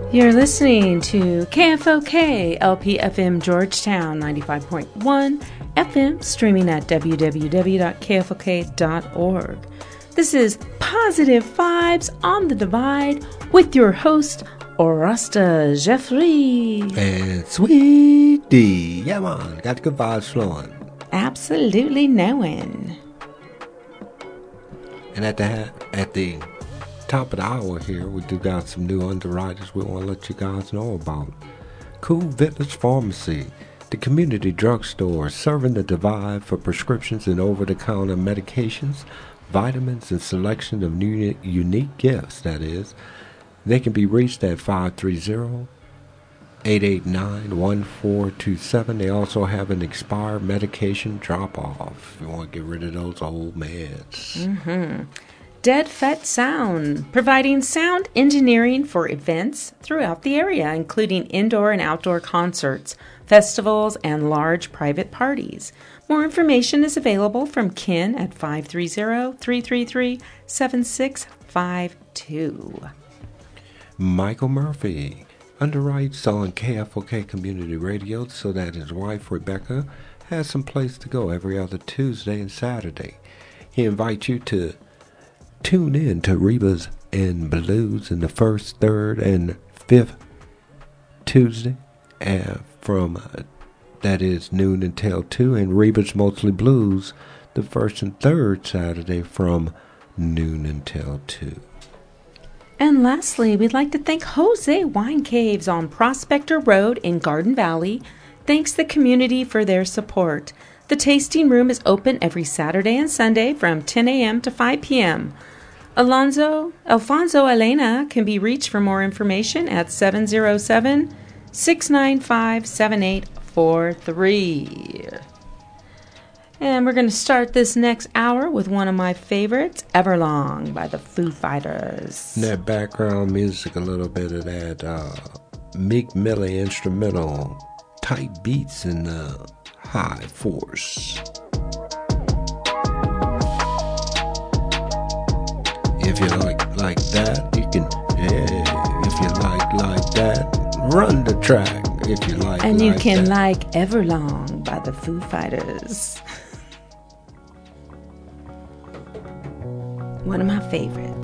You're listening to KFOK LPFM Georgetown 95.1 FM, streaming at www.kfok.org. This is Positive Vibes on the Divide with your host, Orasta Jeffrey. And Sweet D. Yeah, man. Got the good vibes flowing. Absolutely knowing. And at the top of the hour here, we do got some new underwriters we want to let you guys know about. Cool Village Pharmacy, the community drugstore serving the Divide for prescriptions and over-the-counter medications, vitamins, and selection of new unique gifts, that is. They can be reached at 530-889-1427. They also have an expired medication drop-off if you want to get rid of those old meds. Dead Fet Sound, providing sound engineering for events throughout the area, including indoor and outdoor concerts, festivals, and large private parties. More information is available from Ken at 530-333-7652. Michael Murphy underwrites on KFOK Community Radio so that his wife Rebecca has some place to go every other Tuesday and Saturday. He invites you to tune in to Reba's and Blues in the first, third, and fifth Tuesday from that is noon until 2, and Reba's Mostly Blues the first and third Saturday from noon until 2. And lastly, we'd like to thank Jose Wine Caves on Prospector Road in Garden Valley. Thanks the community for their support. The tasting room is open every Saturday and Sunday from 10 a.m. to 5 p.m. Alfonso Elena can be reached for more information at 707-695-7843. And we're going to start this next hour with one of my favorites, Everlong by the Foo Fighters. That background music, a little bit of that Meek Millie instrumental, tight beats and high force. If you like that, you can, if you like that, run the track. If you like and you can that. like Everlong by the Foo Fighters. One of my favorites.